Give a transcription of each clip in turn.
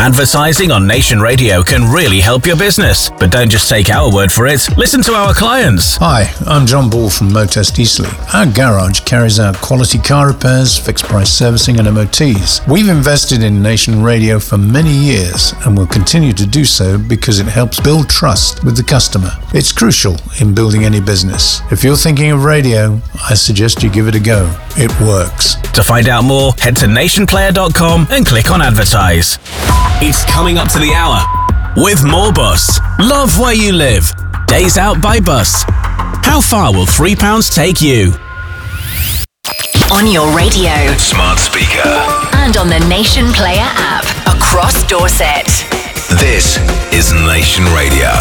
Advertising on Nation Radio can really help your business. But don't just take our word for it. Listen to our clients. Hi, I'm John Ball from Motest Eastleigh. Our garage carries out quality car repairs, fixed price servicing and MOTs. We've invested in Nation Radio for many years and will continue to do so because it helps build trust with the customer. It's crucial in building any business. If you're thinking of radio, I suggest you give it a go. It works. To find out more, head to nationplayer.com and click on advertise. It's coming up to the hour with More Bus. Love where you live. Days out by bus. How far will £3 take you? On your radio, smart speaker, and on the Nation Player app across Dorset. This is Nation Radio.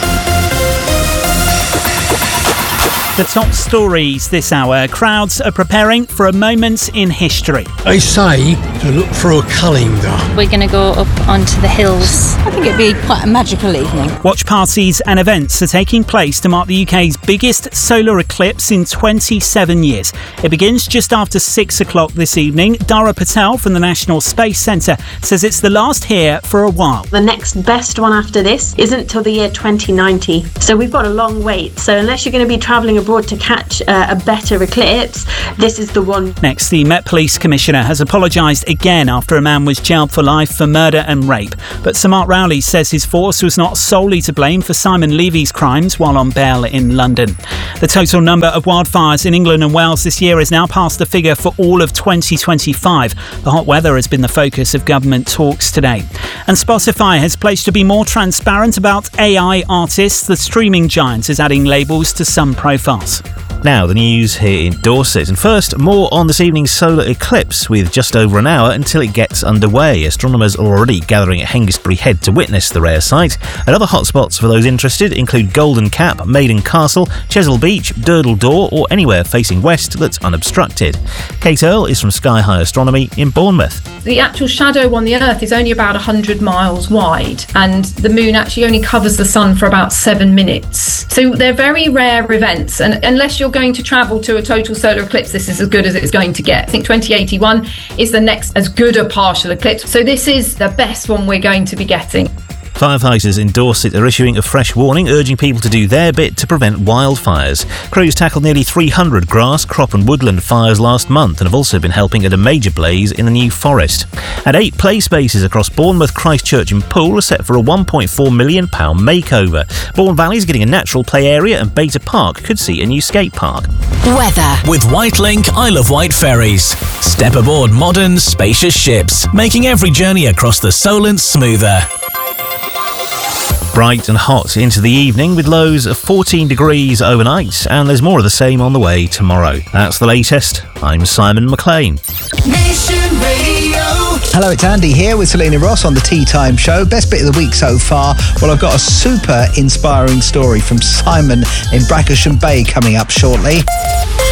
The top stories this hour. Crowds are preparing for a moment in history. They say to look for a calendar. We're going to go up onto the hills. I think it'd be quite a magical evening. Watch parties and events are taking place to mark the UK's biggest solar eclipse in 27 years. It begins just after 6 o'clock this evening. Dara Patel from the National Space Centre says it's the last here for a while. The next best one after this isn't till the year 2090. So we've got a long wait. So unless you're going to be travelling abroad to catch a better eclipse, this is the one. Next, the Met Police Commissioner has apologised again after a man was jailed for life for murder and rape. But Sir Mark Rowley says his force was not solely to blame for Simon Levy's crimes while on bail in London. The total number of wildfires in England and Wales this year is now past the figure for all of 2025. The hot weather has been the focus of government talks today. And Spotify has pledged to be more transparent about AI artists. The streaming giant is adding labels to some profiles. Now, the news here in Dorset. And first, more on this evening's solar eclipse, with just over an hour until it gets underway. Astronomers are already gathering at Hengistbury Head to witness the rare sight. And other hotspots for those interested include Golden Cap, Maiden Castle, Chesil Beach, Durdle Door, or anywhere facing west that's unobstructed. Kate Earle is from Sky High Astronomy in Bournemouth. The actual shadow on the Earth is only about 100 miles wide, and the moon actually only covers the sun for about 7 minutes. So they're very rare events, and unless you're going to travel to a total solar eclipse, this is as good as it's going to get. I think 2081 is the next as good a partial eclipse, so this is the best one we're going to be getting. Firefighters in Dorset are issuing a fresh warning, urging people to do their bit to prevent wildfires. Crews tackled nearly 300 grass, crop and woodland fires last month and have also been helping at a major blaze in the New Forest. And 8 play spaces across Bournemouth, Christchurch and Poole are set for a £1.4 million makeover. Bourne Valley's getting a natural play area and Beta Park could see a new skate park. Weather. With Whitelink Isle of Wight ferries. Step aboard modern, spacious ships, making every journey across the Solent smoother. Bright and hot into the evening with lows of 14 degrees overnight, and there's more of the same on the way tomorrow. That's the latest. I'm Simon McLean. Nation Radio. Hello, it's Andy here with Selena Ross on the Tea Time Show. Best bit of the week so far. Well, I've got a super inspiring story from Simon in Bracklesham Bay coming up shortly.